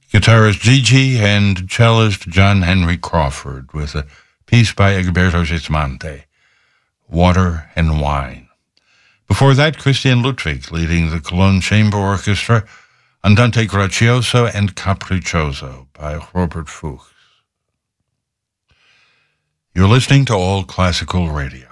Guitarist Gigi and cellist John Henry Crawford with a piece by Egberto Gismonti, Water and Wine. Before that, Christian Ludwig leading the Cologne Chamber Orchestra, Andante Gracioso and Capriccioso by Robert Fuchs. You're listening to All Classical Radio.